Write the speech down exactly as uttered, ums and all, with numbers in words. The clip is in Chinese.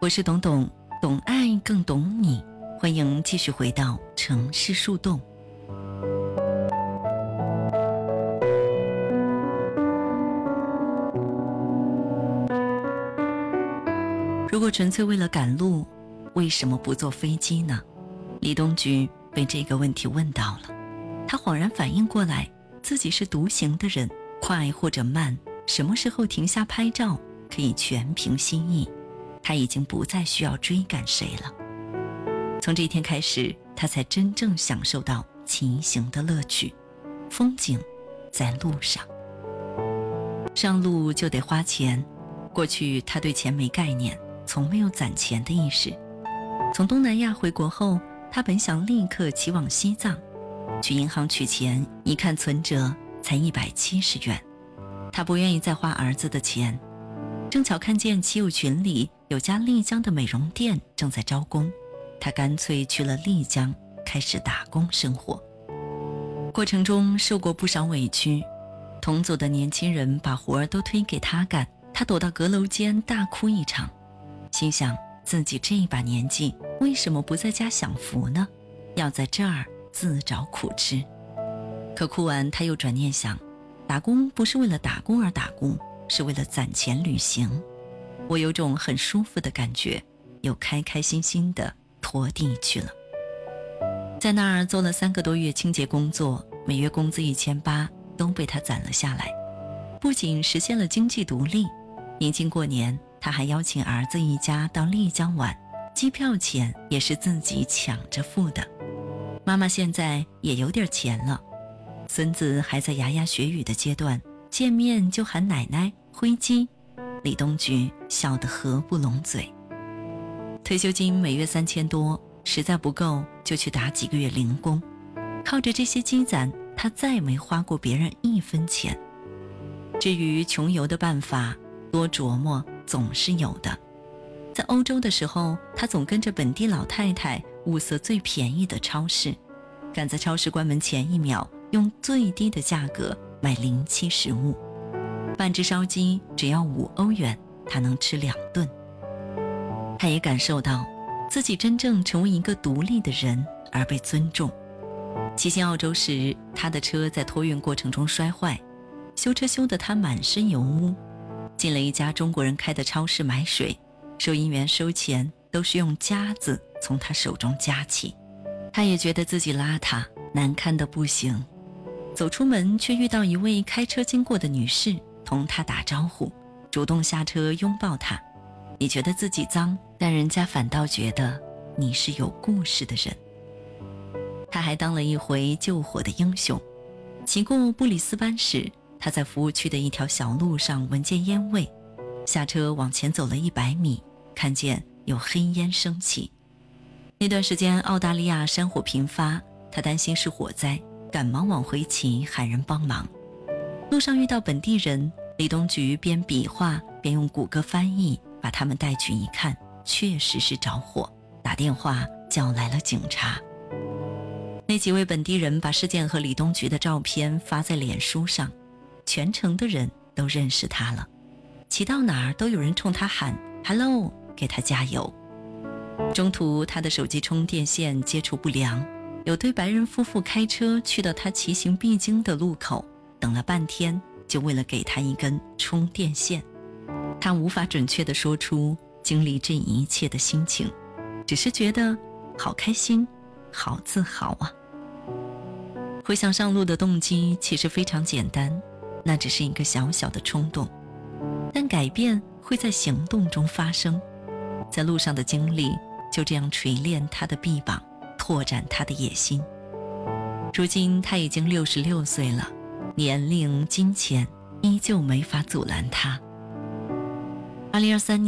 我是董董，懂爱更懂你，欢迎继续回到城市树洞。如果纯粹为了赶路，为什么不坐飞机呢？李东菊被这个问题问到了，他恍然反应过来，自己是独行的人，快或者慢，什么时候停下拍照，可以全凭心意。他已经不再需要追赶谁了。从这一天开始，他才真正享受到骑行的乐趣。风景在路上，上路就得花钱。过去他对钱没概念，从没有攒钱的意识。从东南亚回国后，他本想立刻骑往西藏，去银行取钱，一看存折才一百七十元。他不愿意再花儿子的钱，正巧看见骑友群里有家丽江的美容店正在招工，他干脆去了丽江，开始打工生活。过程中受过不少委屈，同组的年轻人把活儿都推给他干，他躲到阁楼间大哭一场，心想自己这一把年纪为什么不在家享福呢？要在这儿自找苦吃。可哭完他又转念想，打工不是为了打工而打工，是为了攒钱旅行。我有种很舒服的感觉，又开开心心地拖地去了。在那儿做了三个多月清洁工作，每月工资一千八都被他攒了下来。不仅实现了经济独立，临近过年他还邀请儿子一家到丽江玩，机票钱也是自己抢着付的。妈妈现在也有点钱了，孙子还在牙牙学语的阶段，见面就喊奶奶灰鸡。李东菊笑得合不拢嘴。退休金每月三千多，实在不够就去打几个月零工，靠着这些积攒，他再没花过别人一分钱。至于穷游的办法，多琢磨总是有的。在欧洲的时候，他总跟着本地老太太物色最便宜的超市，赶在超市关门前一秒，用最低的价格买临期食物。半只烧鸡只要五欧元，他能吃两顿。他也感受到自己真正成为一个独立的人而被尊重。骑行澳洲时，他的车在托运过程中摔坏，修车修得他满身油污。进了一家中国人开的超市买水，收银员收钱都是用夹子从他手中夹起。他也觉得自己邋遢，难看得不行。走出门却遇到一位开车经过的女士，同他打招呼，主动下车拥抱他。你觉得自己脏，但人家反倒觉得你是有故事的人。他还当了一回救火的英雄。骑过布里斯班时，他在服务区的一条小路上闻见烟味，下车往前走了一百米，看见有黑烟升起。那段时间澳大利亚山火频发，他担心是火灾，赶忙往回骑，喊人帮忙。路上遇到本地人，李东菊边比划边用谷歌翻译把他们带去一看，确实是着火，打电话叫来了警察。那几位本地人把事件和李东菊的照片发在脸书上，全城的人都认识他了，骑到哪儿都有人冲他喊 Hello， 给他加油。中途他的手机充电线接触不良，有对白人夫妇开车去到他骑行必经的路口，等了半天就为了给他一根充电线。他无法准确地说出经历这一切的心情，只是觉得好开心，好自豪啊。回想上路的动机其实非常简单，那只是一个小小的冲动，但改变会在行动中发生。在路上的经历就这样锤炼他的臂膀，拓展他的野心。如今他已经六十六岁了，年龄金钱依旧没法阻拦他。二零二三年